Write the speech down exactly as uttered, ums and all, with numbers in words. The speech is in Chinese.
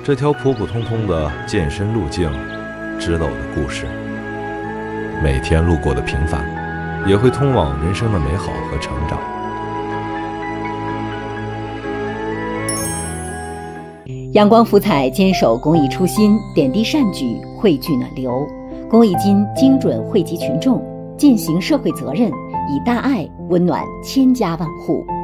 这条普普通通的健身路径，值了我的故事。每天路过的平凡，也会通往人生的美好和成长。 阳光福彩坚守公益初心，点滴善举汇聚暖流，公益金精准惠及群众，践行社会责任，以大爱温暖千家万户。